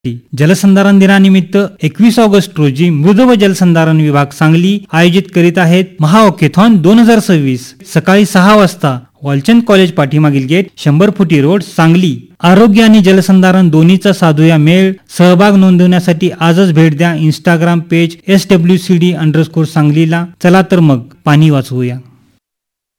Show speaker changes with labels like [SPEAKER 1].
[SPEAKER 1] जलसंधारण दिनानिमित्त 21 ऑगस्ट रोजी मृद व जलसंधारण विभाग सांगली आयोजित करीत आहेत महावॉकेथॉन 2026. सकाळी 6 वाजता वालचंद कॉलेज पाठीमागील गेट 100 फुटी रोड सांगली. आरोग्य आणि जलसंधारण दोन्हीचा साधूया मेळ. सहभाग नोंदवण्यासाठी आजच भेट द्या इंस्टाग्राम पेज SWCD_सांगलीला. चला तर मग पाणी वाचवूया.